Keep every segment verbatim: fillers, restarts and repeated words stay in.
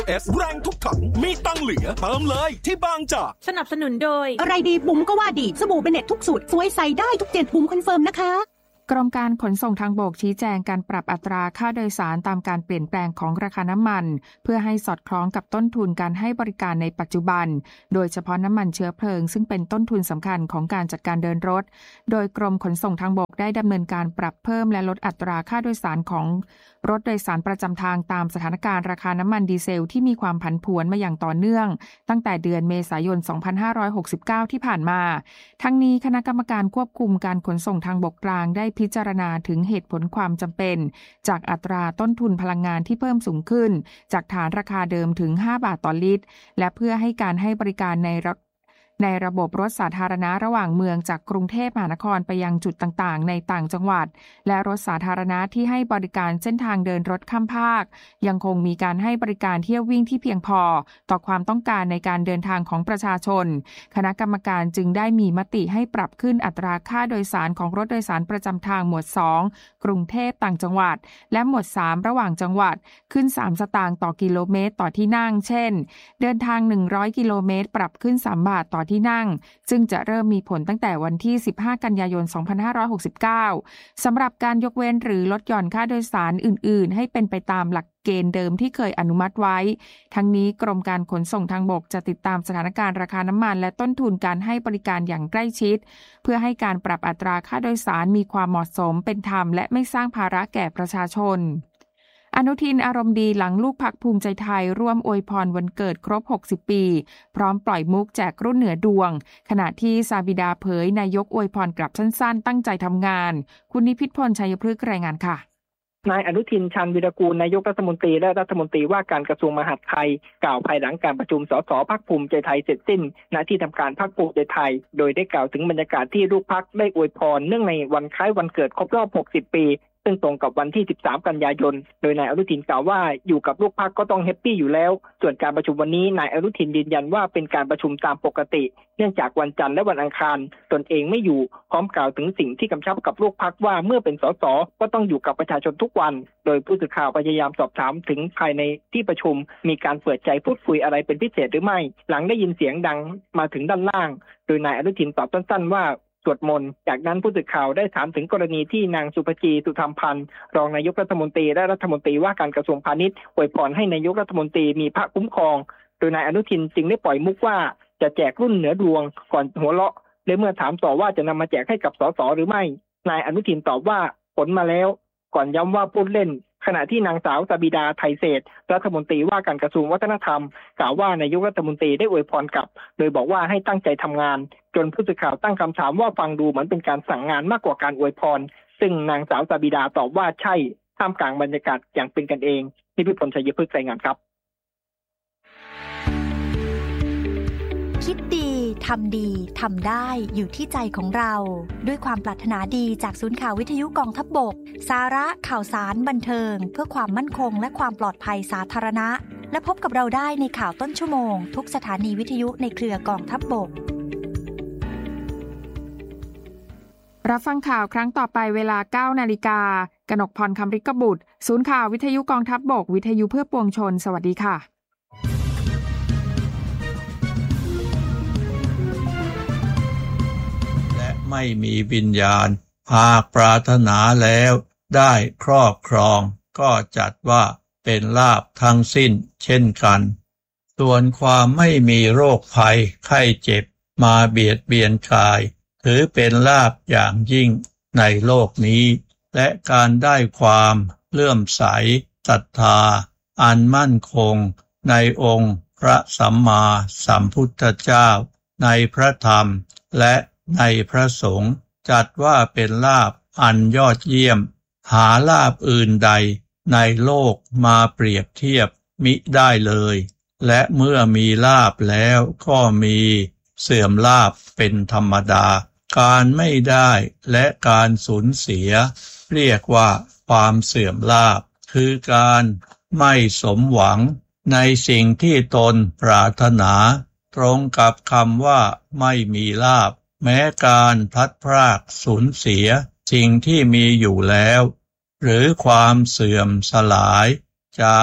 เอส แรงทุกถังมีตังเหลือเติมเลยที่บางจากสนับสนุนโดยอะไรดีบุ๋มก็ว่าดีสบู่เบเน็ตทุกสูตรสวยใส่ได้ทุกเจ็ดบุ๋มคอนเฟิร์มนะคะกรมการขนส่งทางบกชี้แจงการปรับอัตราค่าโดยสารตามการเปลี่ยนแปลงของราคาน้ำมันเพื่อให้สอดคล้องกับต้นทุนการให้บริการในปัจจุบันโดยเฉพาะน้ำมันเชื้อเพลิงซึ่งเป็นต้นทุนสำคัญของการจัดการเดินรถโดยกรมขนส่งทางบกได้ดำเนินการปรับเพิ่มและลดอัตราค่าโดยสารของรถโดยสารประจำทางตามสถานการณ์ราคาน้ำมันดีเซลที่มีความผันผวนมาอย่างต่อเนื่องตั้งแต่เดือนเมษายน สองพันห้าร้อยหกสิบเก้า ที่ผ่านมาทั้งนี้คณะกรรมการควบคุมการขนส่งทางบกกลางได้พิจารณาถึงเหตุผลความจำเป็นจากอัตราต้นทุนพลังงานที่เพิ่มสูงขึ้นจากฐานราคาเดิมถึงห้าบาทต่อลิตรและเพื่อให้การให้บริการในในระบบรถสาธารณะระหว่างเมืองจากกรุงเทพมหานครไปยังจุดต่างๆในต่างจังหวัดและรถสาธารณะที่ให้บริการเส้นทางเดินรถข้ามภาคยังคงมีการให้บริการเที่ยววิ่งที่เพียงพอต่อความต้องการในการเดินทางของประชาชนคณะกรรมการจึงได้มีมติให้ปรับขึ้นอัตราค่าโดยสารของรถโดยสารประจำทางหมวดสองกรุงเทพต่างจังหวัดและหมวดสามระหว่างจังหวัดขึ้นสามสตางค์ต่อกิโลเมตรต่อที่นั่งเช่นเดินทางหนึ่งร้อยกิโลเมตรปรับขึ้นสามบาทต่อที่นั่งซึ่งจะเริ่มมีผลตั้งแต่วันที่สิบห้ากันยายนสองพันห้าร้อยหกสิบเก้าสำหรับการยกเว้นหรือลดหย่อนค่าโดยสารอื่นๆให้เป็นไปตามหลักเกณฑ์เดิมที่เคยอนุมัติไว้ทั้งนี้กรมการขนส่งทางบกจะติดตามสถานการณ์ราคาน้ำมันและต้นทุนการให้บริการอย่างใกล้ชิดเพื่อให้การปรับอัตราค่าโดยสารมีความเหมาะสมเป็นธรรมและไม่สร้างภาระแก่ประชาชนอนุทินอารมณ์ดีหลังลูกพรรคภูมิใจไทยร่วมอวยพรวันเกิดครบหกสิบปีพร้อมปล่อยมุกแจกรุ่นเหนือดวงขณะที่ซาบิดาเผยนายกอวยพรกลับสั้นๆตั้งใจทำงานคุณนิพิษพลชัยพฤกษ์รายงานค่ะนายอนุทินชาญวีรกูลนายกรัฐมนตรีและรัฐมนตรีว่าการกระทรวงมหาดไทยกล่าวภายหลังการประชุมสสพรรคภูมิใจไทยเสร็จสิ้นณที่ทำการพรรคภูมิใจไทยโดยได้กล่าวถึงบรรยากาศที่ลูกพรรคได้อวยพรเนื่องในวันคล้ายวันเกิดครบรอบหกสิบปีซึ่งตรงกับวันที่สิบสามกันยายนโดยนายอนุทินกล่าวว่าอยู่กับลูกพรรคก็ต้องแฮปปี้อยู่แล้วส่วนการประชุมวันนี้นายอนุทินยืนยันว่าเป็นการประชุมตามปกติเนื่องจากวันจันทร์และวันอังคารตนเองไม่อยู่พร้อมกล่าวถึงสิ่งที่กำชับกับลูกพรรคว่าเมื่อเป็นสสก็ต้องอยู่กับประชาชนทุกวันโดยผู้สื่อข่าวพยายามสอบถามถึงภายในที่ประชุมมีการเปิดใจพูดคุยอะไรเป็นพิเศษหรือไม่หลังได้ยินเสียงดังมาถึงด้านล่างโดยนายอนุทินตอบสั้นๆว่าสวดมนต์จากนั้นผู้สื่อข่าวได้ถามถึงกรณีที่นางสุภจีสุธรรมพันธ์รองนายกรัฐมนตรีและรัฐมนตรีว่าการกระทรวงพาณิชย์อวยพรให้นายกรัฐมนตรีมีพระคุ้มครองโดยนายอนุทินจึงได้ปล่อยมุกว่าจะแจกรุ่นเหนือดวงก่อนหัวเราะและเมื่อถามต่อว่าจะนำมาแจกให้กับสสหรือไม่นายอนุทินตอบว่าผลมาแล้วก่อนย้ำว่าพูดเล่นขณะที่นางสาวซาบิดาไทยเศรษฐ์รัฐมนตรีว่าการกระทรวงวัฒนธรรมกล่าวว่านายกรัฐมนตรีได้อวยพรกลับโดยบอกว่าให้ตั้งใจทำงานจนผู้สื่อข่าวตั้งคำถามว่าฟังดูเหมือนเป็นการสั่งงานมากกว่าการอวยพรซึ่งนางสาวซาบิดาตอบว่าใช่ท่ามกลางบรรยากาศอย่างเป็นกันเองนิพิษพลชัยพฤกษ์รายงานครับคิดดีทำดีทำได้อยู่ที่ใจของเราด้วยความปรารถนาดีจากศูนย์ข่าววิทยุกองทัพบกสาระข่าวสารบันเทิงเพื่อความมั่นคงและความปลอดภัยสาธารณะและพบกับเราได้ในข่าวต้นชั่วโมงทุกสถานีวิทยุในเครือกองทัพบกรับฟังข่าวครั้งต่อไปเวลา เก้านาฬิกา กนกพรคำฤกบุตรศูนย์ข่าววิทยุกองทัพบกวิทยุเพื่อปวงชนสวัสดีค่ะไม่มีวิญญาณหากปรารถนาแล้วได้ครอบครองก็จัดว่าเป็นลาภทั้งสิ้นเช่นกันส่วนความไม่มีโรคภัยไข้เจ็บมาเบียดเบียนกายถือเป็นลาภอย่างยิ่งในโลกนี้และการได้ความเลื่อมใสศรัทธาอันมั่นคงในองค์พระสัมมาสัมพุทธเจ้าในพระธรรมและในพระสงฆ์จัดว่าเป็นลาภอันยอดเยี่ยมหาลาภอื่นใดในโลกมาเปรียบเทียบมิได้เลยและเมื่อมีลาภแล้วก็มีเสื่อมลาภเป็นธรรมดาการไม่ได้และการสูญเสียเรียกว่าความเสื่อมลาภคือการไม่สมหวังในสิ่งที่ตนปรารถนาตรงกับคำว่าไม่มีลาภแม้การพลัดพรากสูญเสียสิ่งที่มีอยู่แล้วหรือความเสื่อมสลายจาก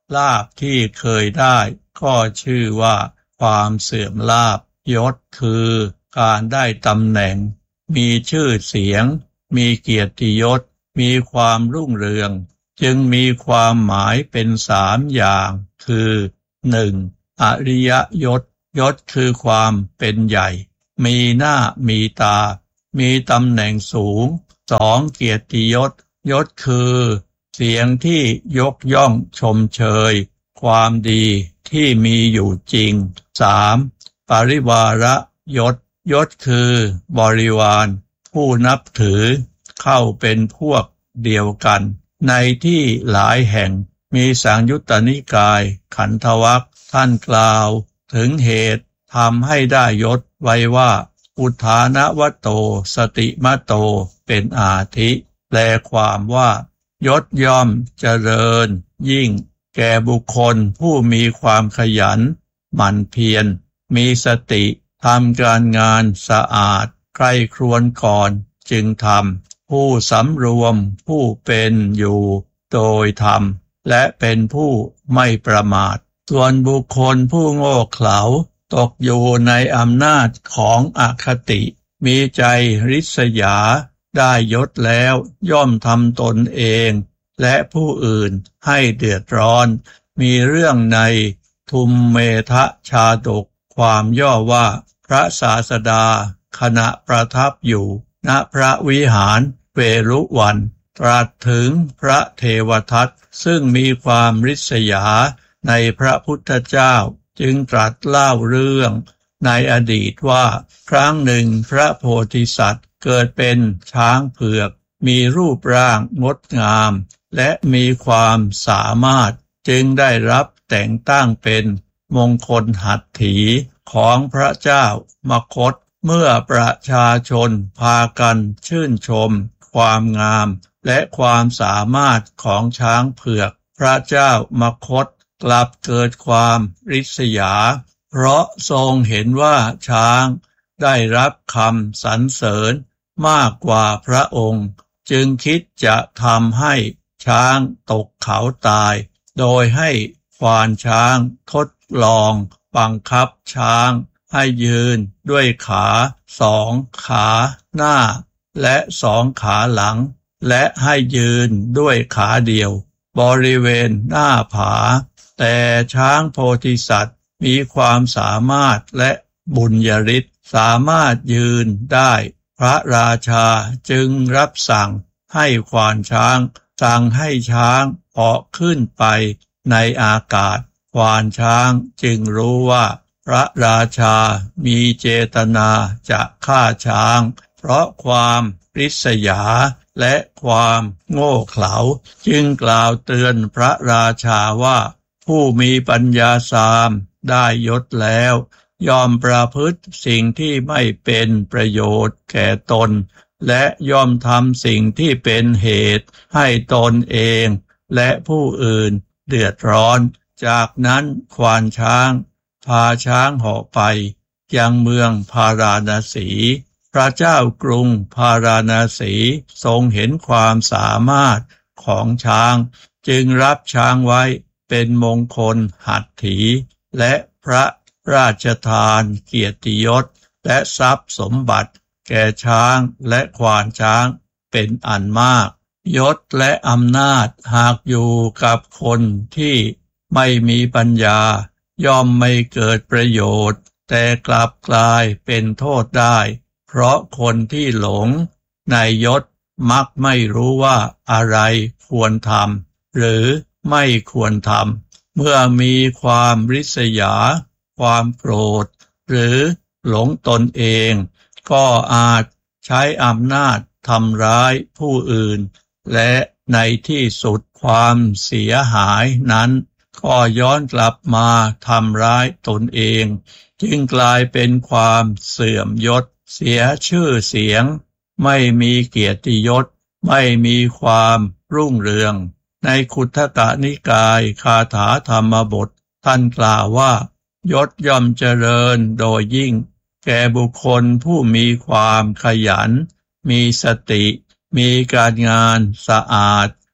ลาภที่เคยได้ก็ชื่อว่าความเสื่อมลาภยศคือการได้ตำแหน่งมีชื่อเสียงมีเกียรติยศมีความรุ่งเรืองจึงมีความหมายเป็นสามอย่างคือหนึ่งอริยยศยศคือความเป็นใหญ่มีหน้ามีตามีตำแหน่งสูงสองเกียรติยศยศคือเสียงที่ยกย่องชมเชยความดีที่มีอยู่จริงสามปริวารยศยศคือบริวารผู้นับถือเข้าเป็นพวกเดียวกันในที่หลายแห่งมีสังยุตตนิกายขันธวรรคท่านกล่าวถึงเหตุทำให้ได้ยศไว้ว่าอุทานวโตสติมโตเป็นอาทิแปลความว่ายศย่อมเจริญยิ่งแก่บุคคลผู้มีความขยันหมั่นเพียรมีสติทำการงานสะอาดใคร่ครวญก่อนจึงทำผู้สำรวมผู้เป็นอยู่โดยธรรมและเป็นผู้ไม่ประมาทส่วนบุคคลผู้โง่เขลาตกอยู่ในอำนาจของอคติมีใจริษยาได้ยศแล้วย่อมทำตนเองและผู้อื่นให้เดือดร้อนมีเรื่องในทุมเมทะชาดกความย่อว่าพระศาสดาขณะประทับอยู่ณพระวิหารเวรุวันตรัสถึงพระเทวทัตซึ่งมีความริษยาในพระพุทธเจ้าจึงตรัสเล่าเรื่องในอดีตว่าครั้งหนึ่งพระโพธิสัตว์เกิดเป็นช้างเผือกมีรูปร่างงดงามและมีความสามารถจึงได้รับแต่งตั้งเป็นมงคลหัตถีของพระเจ้ามคธเมื่อประชาชนพากันชื่นชมความงามและความสามารถของช้างเผือกพระเจ้ามคธกลับเกิดความริษยาเพราะทรงเห็นว่าช้างได้รับคำสรรเสริญมากกว่าพระองค์จึงคิดจะทำให้ช้างตกเขาตายโดยให้ควานช้างทดลองบังคับช้างให้ยืนด้วยขาสองขาหน้าและสองขาหลังและให้ยืนด้วยขาเดียวบริเวณหน้าผาแต่ช้างโพธิสัตว์มีความสามารถและบุญญาฤทธิ์สามารถยืนได้พระราชาจึงรับสั่งให้ควานช้างสั่งให้ช้างเหาะขึ้นไปในอากาศควานช้างจึงรู้ว่าพระราชามีเจตนาจะฆ่าช้างเพราะความริษยาและความโง่เขลาจึงกล่าวเตือนพระราชาว่าผู้มีปัญญาสามได้ยศแล้วยอมประพฤติสิ่งที่ไม่เป็นประโยชน์แก่ตนและยอมทำสิ่งที่เป็นเหตุให้ตนเองและผู้อื่นเดือดร้อนจากนั้นควานช้างพาช้างเหาะไปยังเมืองพาราณสีพระเจ้ากรุงพาราณสีทรงเห็นความสามารถของช้างจึงรับช้างไว้เป็นมงคลหัตถีและพระราชทานเกียรติยศและทรัพย์สมบัติแก่ช้างและควานช้างเป็นอันมากยศและอำนาจหากอยู่กับคนที่ไม่มีปัญญาย่อมไม่เกิดประโยชน์แต่กลับกลายเป็นโทษได้เพราะคนที่หลงในยศมักไม่รู้ว่าอะไรควรทำหรือไม่ควรทำเมื่อมีความริษยาความโกรธหรือหลงตนเองก็อาจใช้อำนาจทำร้ายผู้อื่นและในที่สุดความเสียหายนั้นก็ย้อนกลับมาทำร้ายตนเองจึงกลายเป็นความเสื่อมยศเสียชื่อเสียงไม่มีเกียรติยศไม่มีความรุ่งเรืองในคุตตนิกายคาถาธรรมบทท่านกล่าวว่ายศย่อมเจริญโดยยิ่งแก่บุคคลผู้มีความขยันมีสติมีการงานสะอาด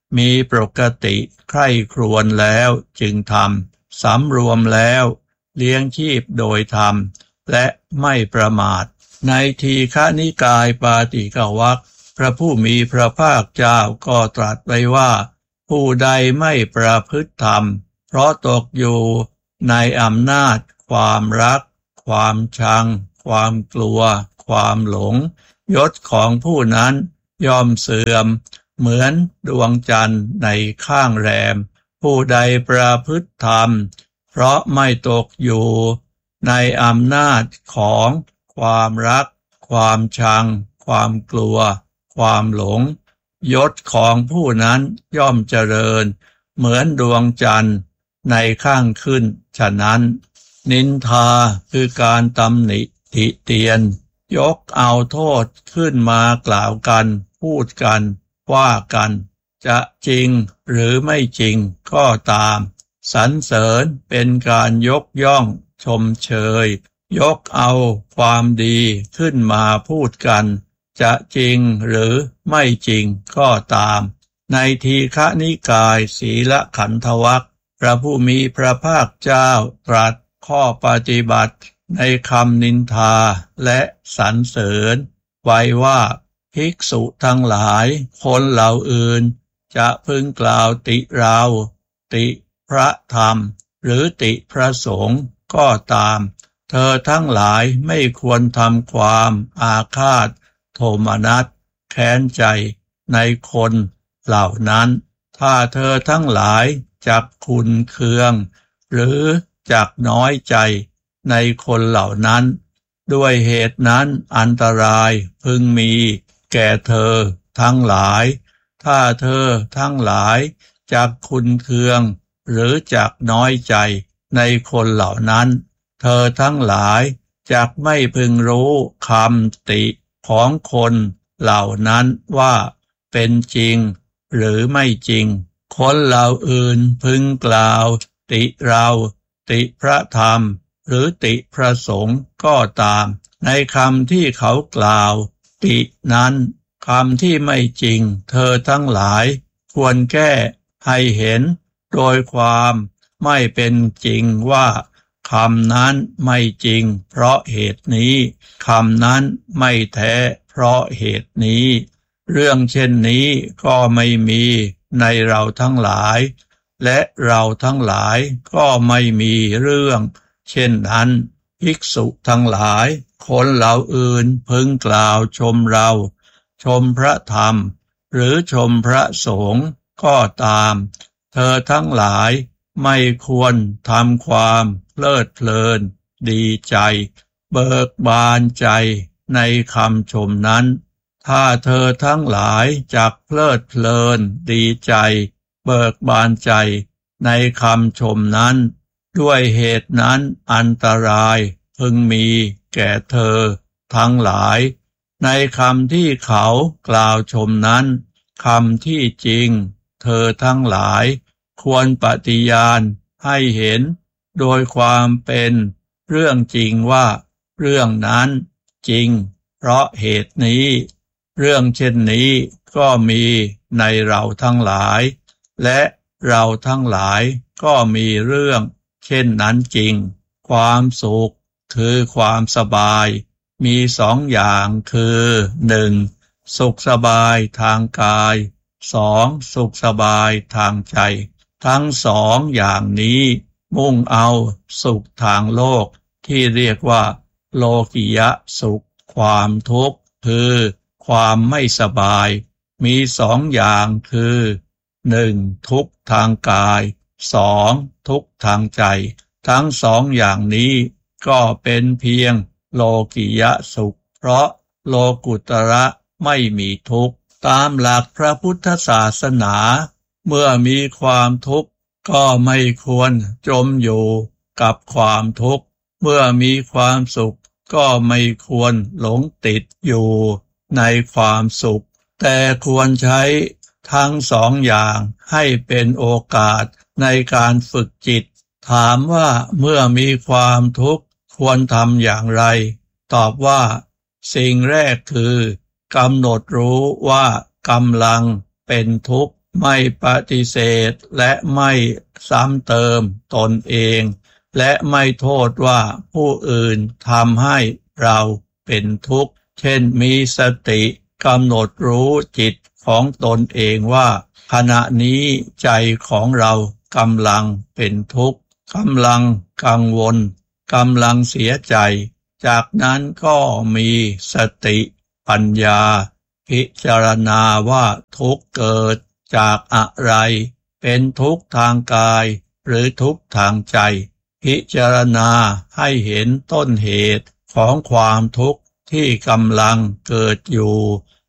มีปกติใคร่ครวญแล้วจึงทำสำรวมแล้วเลี้ยงชีพโดยธรรมและไม่ประมาทในทีฆนิกายปาติกวรรคพระผู้มีพระภาคเจ้าก็ตรัสไว้ว่าผู้ใดไม่ประพฤติธรรมเพราะตกอยู่ในอำนาจความรักความชังความกลัวความหลงยศของผู้นั้นย่อมเสื่อมเหมือนดวงจันทร์ในข้างแรมผู้ใดประพฤติธรรมเพราะไม่ตกอยู่ในอำนาจของความรักความชังความกลัวความหลงยศของผู้นั้นย่อมเจริญเหมือนดวงจันทร์ในข้างขึ้นฉะนั้นนินทาคือการตำหนิติเตียนยกเอาโทษขึ้นมากล่าวกันพูดกันว่ากันจะจริงหรือไม่จริงก็ตามสรรเสริญเป็นการยกย่องชมเชยยกเอาความดีขึ้นมาพูดกันจะจริงหรือไม่จริงก็ตามในทีฆนิกายศีลขันธวรรคพระผู้มีพระภาคเจ้าตรัสข้อปฏิบัติในคำนินทาและสรรเสริญไว้ว่าภิกษุทั้งหลายคนเหล่าอื่นจะพึงกล่าวติเราติพระธรรมหรือติพระสงฆ์ก็ตามเธอทั้งหลายไม่ควรทำความอาฆาตโทมนัสแค้นใจในคนเหล่านั้นถ้าเธอทั้งหลายจักขุนเคืองหรือจักน้อยใจในคนเหล่านั้นด้วยเหตุนั้นอันตรายพึงมีแก่เธอทั้งหลายถ้าเธอทั้งหลายจักขุนเคืองหรือจักน้อยใจในคนเหล่านั้นเธอทั้งหลายจักไม่พึงรู้คำติของคนเหล่านั้นว่าเป็นจริงหรือไม่จริงคนเหล่าอื่นพึงกล่าวติเราติพระธรรมหรือติพระสงฆ์ก็ตามในคำที่เขากล่าวตินั้นคำที่ไม่จริงเธอทั้งหลายควรแก้ให้เห็นโดยความไม่เป็นจริงว่าคำนั้นไม่จริงเพราะเหตุนี้คำนั้นไม่แท้เพราะเหตุนี้เรื่องเช่นนี้ก็ไม่มีในเราทั้งหลายและเราทั้งหลายก็ไม่มีเรื่องเช่นนั้นภิกษุทั้งหลายคนเหล่าอื่นพึงกล่าวชมเราชมพระธรรมหรือชมพระสงฆ์ก็ตามเธอทั้งหลายไม่ควรทำความเพลิดเพลินดีใจเบิกบานใจในคำชมนั้นถ้าเธอทั้งหลายจักเพลิดเพลินดีใจเบิกบานใจในคำชมนั้นด้วยเหตุนั้นอันตรายพึงมีแก่เธอทั้งหลายในคำที่เขากล่าวชมนั้นคำที่จริงเธอทั้งหลายควรปฏิญาณให้เห็นโดยความเป็นเรื่องจริงว่าเรื่องนั้นจริงเพราะเหตุนี้เรื่องเช่นนี้ก็มีในเราทั้งหลายและเราทั้งหลายก็มีเรื่องเช่นนั้นจริงความสุขคือความสบายมีสองอย่างคือหนึ่งสุขสบายทางกายสองสุขสบายทางใจทั้งสองอย่างนี้มุ่งเอาสุขทางโลกที่เรียกว่าโลกิยะสุขความทุกข์คือความไม่สบายมีสองอย่างคือหนึ่งทุกข์ทางกายสองทุกข์ทางใจทั้งสองอย่างนี้ก็เป็นเพียงโลกิยะสุขเพราะโลกุตระไม่มีทุกข์ตามหลักพระพุทธศาสนาเมื่อมีความทุกข์ก็ไม่ควรจมอยู่กับความทุกข์เมื่อมีความสุขก็ไม่ควรหลงติดอยู่ในความสุขแต่ควรใช้ทั้งสองอย่างให้เป็นโอกาสในการฝึกจิตถามว่าเมื่อมีความทุกข์ควรทำอย่างไรตอบว่าสิ่งแรกคือกำหนดรู้ว่ากำลังเป็นทุกข์ไม่ปฏิเสธและไม่ซ้ำเติมตนเองและไม่โทษว่าผู้อื่นทำให้เราเป็นทุกข์เช่นมีสติกำหนดรู้จิตของตนเองว่าขณะนี้ใจของเรากำลังเป็นทุกข์กำลังกังวลกำลังเสียใจจากนั้นก็มีสติปัญญาพิจารณาว่าทุกข์เกิดจากอะไรเป็นทุกข์ทางกายหรือทุกข์ทางใจพิจารณาให้เห็นต้นเหตุของความทุกข์ที่กำลังเกิดอยู่